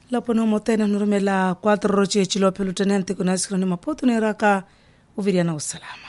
Lapono motena nurumela 4 roche chilope lieutenante kunasikira ni Maputo ni raka uviria na usalama.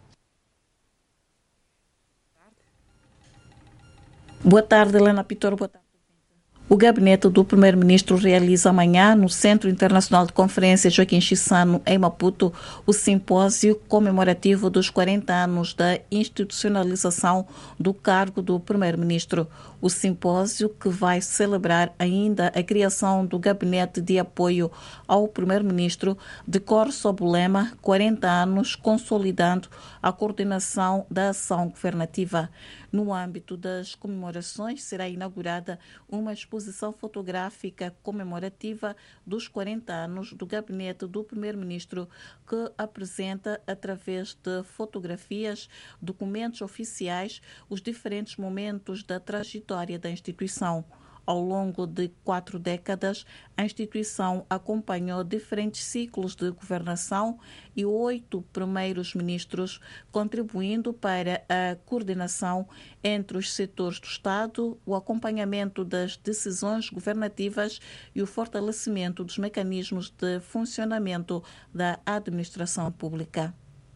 Boa tarde, Helena Pitor. Boa tarde. O gabinete do primeiro-ministro realiza amanhã, no Centro Internacional de Conferência Joaquim Chissano, em Maputo, o simpósio comemorativo dos 40 anos da institucionalização do cargo do primeiro-ministro. O simpósio, que vai celebrar ainda a criação do gabinete de apoio ao primeiro-ministro, decorre sob o lema 40 anos consolidando a coordenação da ação governativa. No âmbito das comemorações, será inaugurada uma exposição fotográfica comemorativa dos 40 anos do gabinete do primeiro-ministro, que apresenta, através de fotografias, documentos oficiais, os diferentes momentos da trajetória da instituição. Ao longo de 4 décadas, a instituição acompanhou diferentes ciclos de governação e 8 primeiros ministros, contribuindo para a coordenação entre os setores do Estado, o acompanhamento das decisões governativas e o fortalecimento dos mecanismos de funcionamento da administração pública.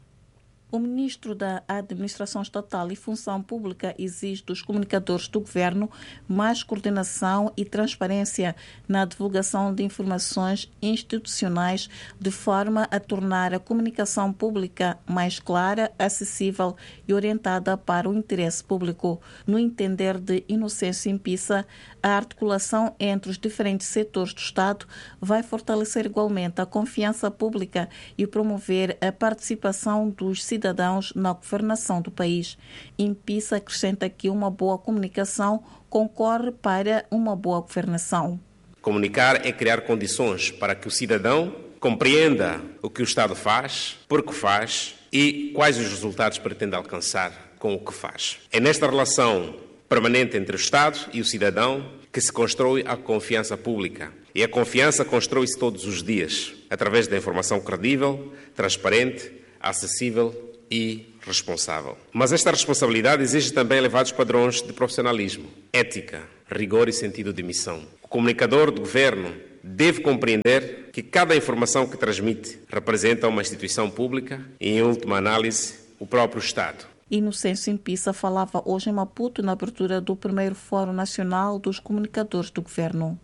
O ministro da Administração Estatal e Função Pública exige dos comunicadores do governo mais coordenação e transparência na divulgação de informações institucionais, de forma a tornar a comunicação pública mais clara, acessível e orientada para o interesse público. No entender de Inocêncio Impissa, a articulação entre os diferentes setores do Estado vai fortalecer igualmente a confiança pública e promover a participação dos cidadãos na governação do país. Impissa acrescenta que uma boa comunicação concorre para uma boa governação. Comunicar é criar condições para que o cidadão compreenda o que o Estado faz, por que faz e quais os resultados pretende alcançar com o que faz. É nesta relação permanente entre o Estado e o cidadão que se constrói a confiança pública. E a confiança constrói-se todos os dias, através da informação credível, transparente, acessível e responsável. Mas esta responsabilidade exige também elevados padrões de profissionalismo, ética, rigor e sentido de missão. O comunicador do governo deve compreender que cada informação que transmite representa uma instituição pública e, em última análise, o próprio Estado. Inocêncio Impissa falava hoje em Maputo na abertura do primeiro Fórum Nacional dos Comunicadores do Governo.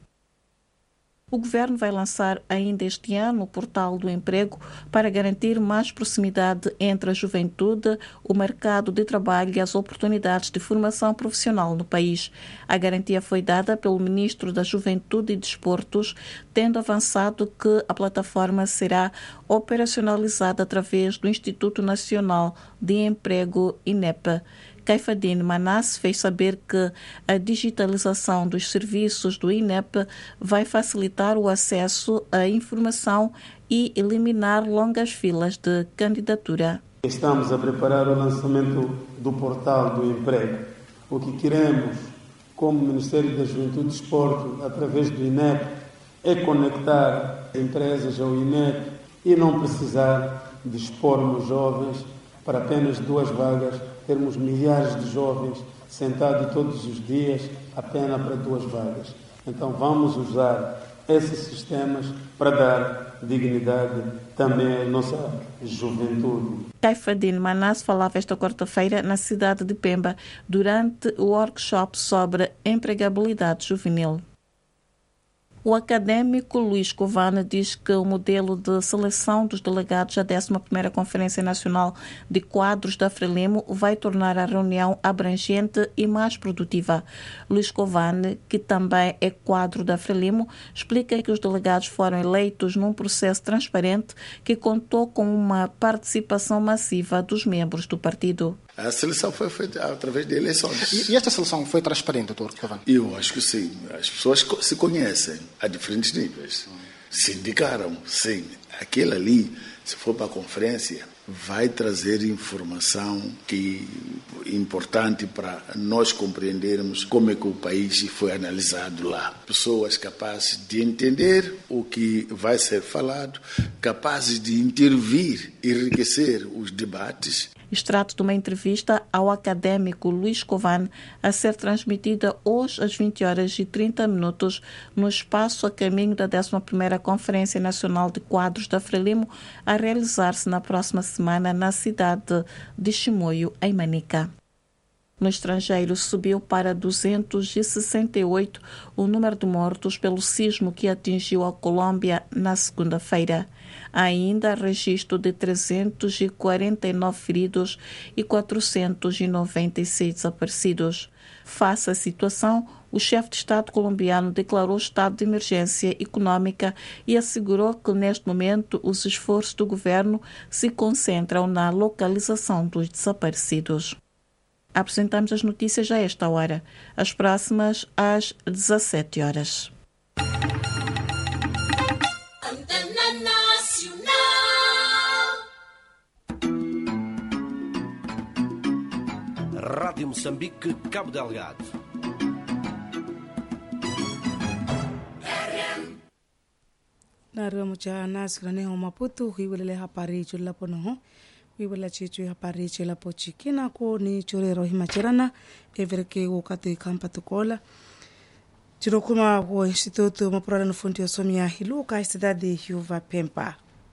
O Governo vai lançar ainda este ano o Portal do Emprego para garantir mais proximidade entre a juventude, o mercado de trabalho e as oportunidades de formação profissional no país. A garantia foi dada pelo Ministro da Juventude e Desportos, tendo avançado que a plataforma será operacionalizada através do Instituto Nacional de Emprego, INEP. Caifadine Manasse fez saber que a digitalização dos serviços do INEP vai facilitar o acesso à informação e eliminar longas filas de candidatura. Estamos a preparar o lançamento do portal do emprego. O que queremos, como Ministério da Juventude e Desporto, através do INEP, é conectar empresas ao INEP e não precisar de expormos jovens para apenas 2 vagas, termos milhares de jovens sentados todos os dias apenas para 2 vagas. Então vamos usar esses sistemas para dar dignidade também à nossa juventude. Caifadine Manasse falava esta quarta-feira na cidade de Pemba durante o workshop sobre empregabilidade juvenil. O académico Luís Covane diz que o modelo de seleção dos delegados à 11ª Conferência Nacional de Quadros da Frelimo vai tornar a reunião abrangente e mais produtiva. Luís Covane, que também é quadro da Frelimo, explica que os delegados foram eleitos num processo transparente que contou com uma participação massiva dos membros do partido. A seleção foi feita através de eleições. E esta seleção foi transparente, doutor Covane? Eu acho que sim. As pessoas se conhecem a diferentes níveis. Se indicaram, sim. Aquele ali, se for para a conferência, vai trazer informação que é importante para nós compreendermos como é que o país foi analisado lá. Pessoas capazes de entender o que vai ser falado, capazes de intervir, enriquecer os debates. Extrato de uma entrevista ao académico Luís Covan, a ser transmitida hoje às 20h30 no espaço a caminho da 11ª Conferência Nacional de Quadros da Frelimo, a realizar-se na próxima semana na cidade de Chimoio, em Manica. No estrangeiro, subiu para 268 o número de mortos pelo sismo que atingiu a Colômbia na segunda-feira. Há ainda registro de 349 feridos e 496 desaparecidos. Face à situação, o chefe de Estado colombiano declarou estado de emergência econômica e assegurou que, neste momento, os esforços do governo se concentram na localização dos desaparecidos. Apresentamos as notícias a esta hora. As próximas às 17h. Rádio Moçambique, Cabo Delgado. Nariamo cha nasgrane ho Maputo hiwelele hapari chula pono wiwela chichu hapari chela pochikina ko ni chorero himachirana everke wo kate kampa tukola chirokuma wo instituto maprala no fonte somia hiluka cidade Hiuva Pempa.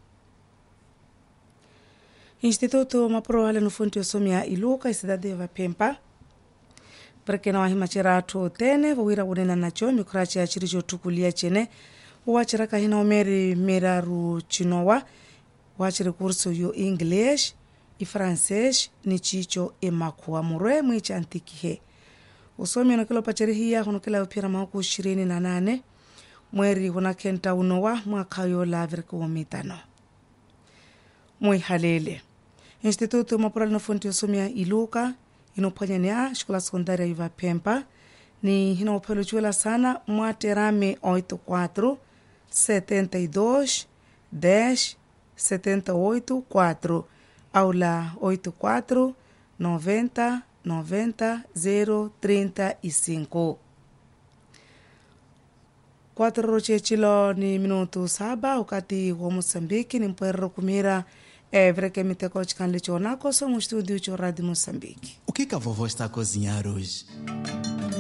Instituto maprala no fonte somia iluka cidade Hiuva Pempa porque na himachirato tene wira wonena nacho mikrachi ya chiricho tukulia chene wachira kahina meraru chinowa wachira curso yo inglês e francês ni chicho e makua murwe mwichi antikihe usomi nakilo pachirihia hunukila upira mahuku 28 mweri hunakenta unowa mwakayo la virka womitano mwi halele Instituto Mapural no fonte usomia iluka inopanyania shkola sekundaria Hiuva Pempa ni hina upelo chuela sana mwaterame 84 72 10 78 4 aula 84 90 90 035 4 roche chilo ni minuto 7 wakati wa Moçambique ni mpwero kumira vreke miteko chikanle chonako so mu estúdio de Rádio Moçambique. O que a vovó está a cozinhar hoje?